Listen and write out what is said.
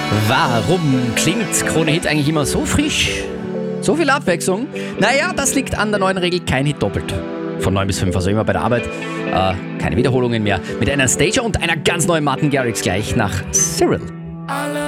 Warum klingt Krone Hit eigentlich immer so frisch? So viel Abwechslung? Naja, das liegt an der neuen Regel, kein Hit doppelt. Von 9 bis 5, also immer bei der Arbeit. Keine Wiederholungen mehr. Mit einer Stager und einer ganz neuen Martin Garrix gleich nach Cyril.